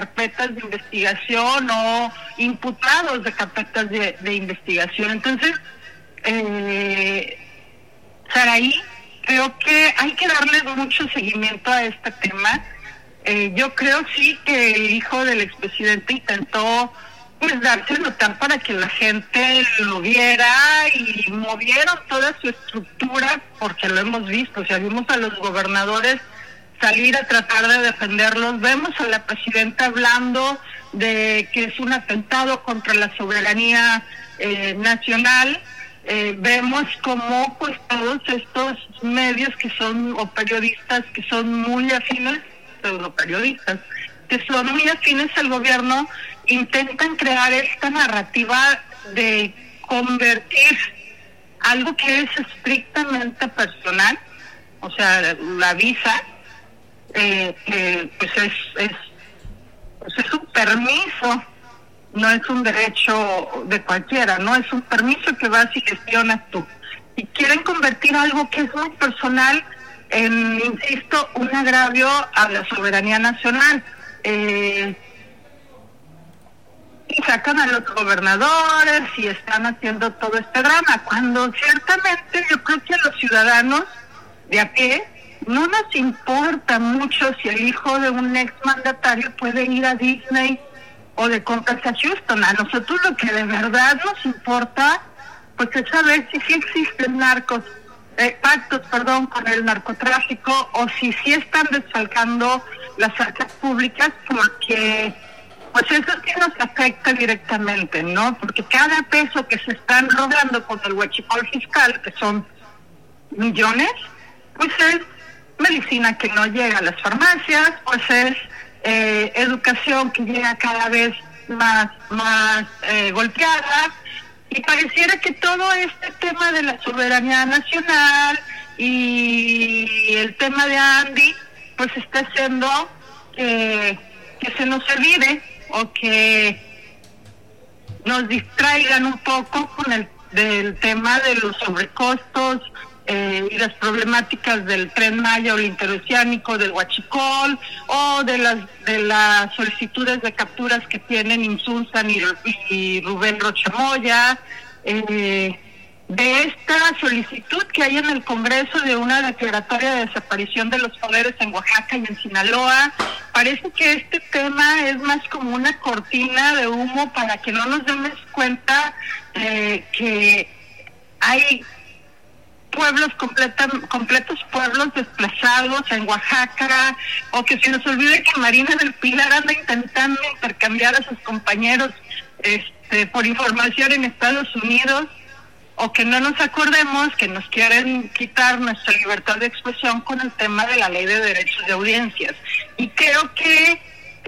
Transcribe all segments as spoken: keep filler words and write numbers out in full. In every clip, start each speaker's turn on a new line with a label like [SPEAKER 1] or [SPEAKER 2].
[SPEAKER 1] carpetas de investigación o imputados de carpetas de, de investigación. Entonces, eh, Saraí, creo que hay que darle mucho seguimiento a este tema. Eh, yo creo sí que el hijo del expresidente intentó pues darse a notar para que la gente lo viera y movieron toda su estructura, porque lo hemos visto, o sea, vimos a los gobernadores salir a tratar de defenderlos, vemos a la presidenta hablando de que es un atentado contra la soberanía eh, nacional. Eh, vemos como pues todos estos medios que son, o periodistas que son muy afines, pseudo periodistas, que son muy afines al gobierno, intentan crear esta narrativa de convertir algo que es estrictamente personal, o sea, la visa, eh, que pues es, es, pues es un permiso, no es un derecho de cualquiera, no es un permiso que vas y gestionas tú. Y quieren convertir algo que es muy personal en, insisto, un agravio a la soberanía nacional. Eh, y sacan a los gobernadores y están haciendo todo este drama, cuando ciertamente yo creo que a los ciudadanos de a pie no nos importa mucho si el hijo de un exmandatario puede ir a Disney o de compras a Houston. A nosotros lo que de verdad nos importa pues es saber si sí existen narcos, eh, pactos, perdón, con el narcotráfico, o si sí están desfalcando las arcas públicas, porque pues eso sí nos afecta directamente, ¿no? Porque cada peso que se están robando con el huachicol fiscal, que son millones, pues es medicina que no llega a las farmacias, pues es eh, educación que llega cada vez más, más eh, golpeada, y pareciera que todo este tema de la soberanía nacional y el tema de Andy, pues está haciendo que, que se nos olvide o que nos distraigan un poco con el del tema de los sobrecostos eh, y las problemáticas del Tren Maya o el interoceánico, del huachicol, o de las de las solicitudes de capturas que tienen Insunzan y, y Rubén Rochamoya, eh, de esta solicitud que hay en el Congreso de una declaratoria de desaparición de los poderes en Oaxaca y en Sinaloa. Parece que este tema es más como una cortina de humo para que no nos demos cuenta eh, que hay pueblos completa, completos pueblos desplazados en Oaxaca, o que se nos olvide que Marina del Pilar anda intentando intercambiar a sus compañeros este, por información en Estados Unidos, o que no nos acordemos que nos quieren quitar nuestra libertad de expresión con el tema de la ley de derechos de audiencias. Y creo que,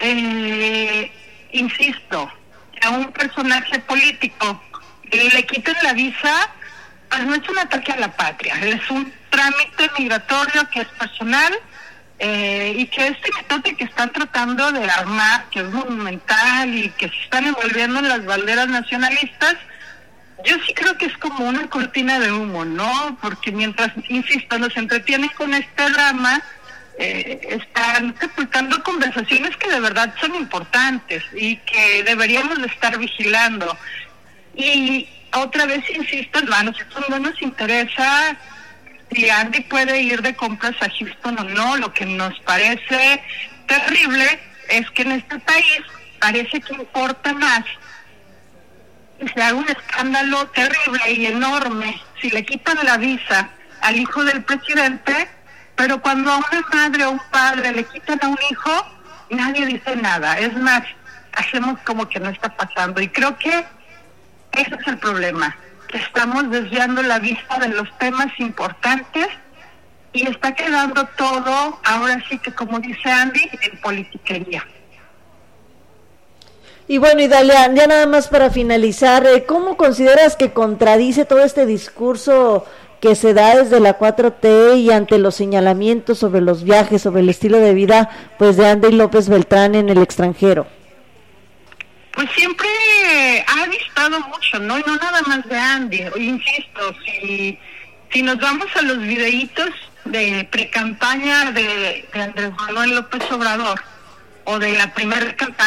[SPEAKER 1] eh, insisto, a un personaje político le quiten la visa, pues no es un ataque a la patria, es un trámite migratorio que es personal, eh, y que este mitote que están tratando de armar, que es monumental y que se están envolviendo en las banderas nacionalistas, yo sí creo que es como una cortina de humo, ¿no? Porque mientras, insisto, nos entretienen con este drama, eh, están sepultando conversaciones que de verdad son importantes y que deberíamos de estar vigilando. Y otra vez insisto, a nosotros no nos interesa si Andy puede ir de compras a Houston o no. Lo que nos parece terrible es que en este país parece que importa más se haga un escándalo terrible y enorme si le quitan la visa al hijo del presidente, pero cuando a una madre o un padre le quitan a un hijo, nadie dice nada. Es más, hacemos como que no está pasando. Y creo que ese es el problema, que estamos desviando la vista de los temas importantes y está quedando todo, ahora sí que como dice Andy, en politiquería.
[SPEAKER 2] Y bueno, y Dalia, ya nada más para finalizar, ¿cómo consideras que contradice todo este discurso que se da desde la cuatro T y ante los señalamientos sobre los viajes, sobre el estilo de vida, pues de Andy López Beltrán en el extranjero?
[SPEAKER 1] Pues siempre ha avistado mucho, ¿no? Y no nada más de Andy. Insisto, si, si nos vamos a los videitos de precampaña de, de Andrés Manuel López Obrador, o de la primera campaña